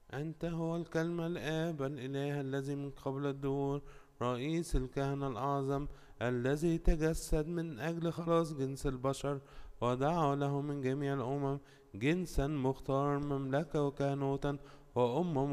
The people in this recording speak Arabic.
أنت هو الكلمة الآب الإله الذي من قبل الدهور، رئيس الكهنة الأعظم الذي تجسد من أجل خلاص جنس البشر، ودعا له من جميع الأمم جنسا مختارا، مملكة وكهنوتا وأمم